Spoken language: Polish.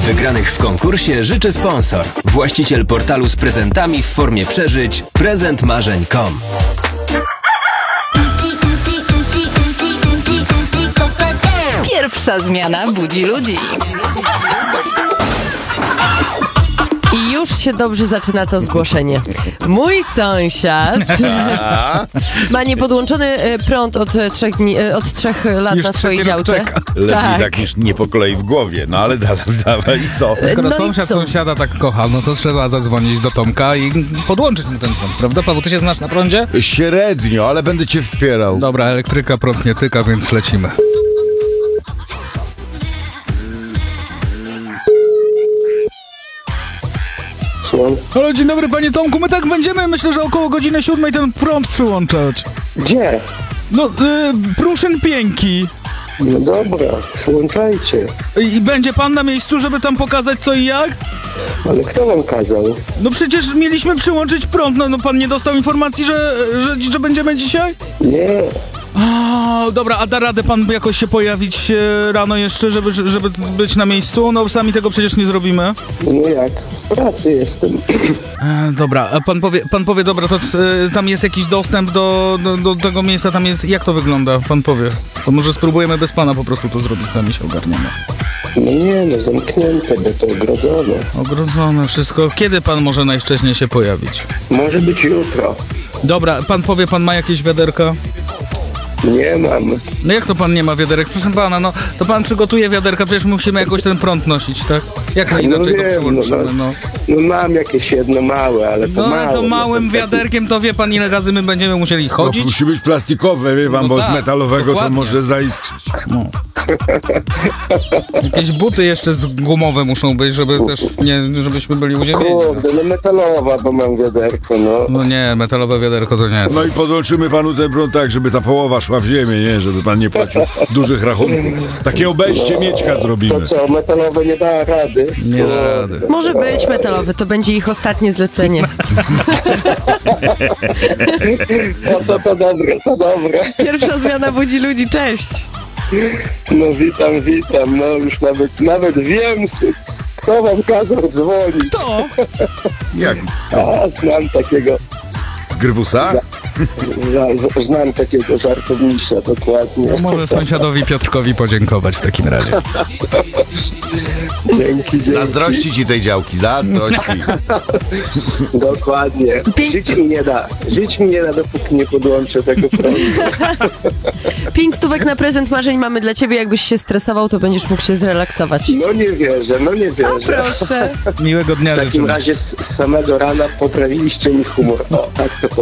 Wygranych w konkursie życzy sponsor. Właściciel portalu z prezentami w formie przeżyć prezentmarzeń.com. Pierwsza zmiana budzi ludzi. I już się dobrze zaczyna to zgłoszenie. Mój sąsiad ma niepodłączony prąd od 3 lat Już na swojej działce. Lepiej tak niż nie po kolei w głowie, no ale dawaj i co? Skoro No i sąsiad co? sąsiada tak kocha, no to trzeba zadzwonić do Tomka i podłączyć mu ten prąd, prawda, Paweł? Ty się znasz na prądzie? Średnio, ale będę cię wspierał. Dobra, elektryka prąd nie tyka, więc lecimy. Halo, dzień dobry panie Tomku, my tak będziemy, myślę, że około godziny 7 ten prąd przyłączać. Gdzie? No, Pruszyn Pięki. No dobra, przyłączajcie. I będzie pan na miejscu, żeby tam pokazać co i jak? Ale kto wam kazał? No przecież mieliśmy przyłączyć prąd, no pan nie dostał informacji, że będziemy dzisiaj? Nie, A, dobra, a da radę pan jakoś się pojawić rano jeszcze, żeby być na miejscu? No sami tego przecież nie zrobimy. no jak? W pracy jestem. Dobra, a pan powie, dobra, to tam jest jakiś dostęp do tego miejsca, tam jest, jak to wygląda? Pan powie. To może spróbujemy bez pana po prostu to zrobić, sami się ogarniemy. No nie, no zamknięte, bo to ogrodzone. Ogrodzone wszystko. Kiedy pan może najwcześniej się pojawić? Może być jutro. Dobra, pan powie, pan ma jakieś wiaderka? Nie mam. No jak to pan nie ma wiaderek? Proszę pana, no to pan przygotuje wiaderka, przecież musimy jakoś ten prąd nosić, tak? Jak my inaczej to przyłączymy, no? No mam jakieś jedno małe, ale to No małe. ale to małym no, to wiaderkiem to wie pan, ile razy my będziemy musieli No, chodzić? musi być plastikowe, wie pan, No bo tak, z metalowego dokładnie. to może zaiskrzyć. No. Jakieś buty jeszcze gumowe muszą być, żeby też nie, żebyśmy byli uziemieni. No. Kurde, no metalowa, bo mam wiaderko, no. No nie, metalowe wiaderko to nie. No i podłączymy panu ten prąd tak, żeby ta połowa szła w ziemię, nie? Żeby pan nie płacił dużych rachunków. Takie obejście Mieczka zrobimy. To co, metalowe nie da rady? Nie da rady. Może być metalowy, to będzie ich ostatnie zlecenie. O, to dobre, to dobre. Pierwsza zmiana budzi ludzi, cześć. No witam, no już nawet wiem, kto wam kazał dzwonić. To? Jak? A, znam takiego, Z Grywusa? znam takiego żartownicza, dokładnie. No może sąsiadowi Piotrkowi podziękować w takim razie. Dzięki. Zazdrości ci tej działki, zazdrości. Dokładnie. Żyć mi nie da, dopóki nie podłączę tego prądu. 5 stówek na prezent marzeń mamy dla ciebie. Jakbyś się stresował, to będziesz mógł się zrelaksować. No nie wierzę. Proszę. Miłego dnia W takim życzę. razie z samego rana poprawiliście mi humor. O, tak to